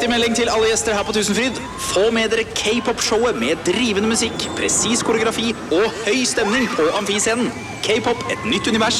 Viktig melding til alle gjester her på Tusenfryd. Få med dere K-pop-showet med drivende musikk, presis koreografi og høy stemning på amfiscenen. K-pop, et nytt univers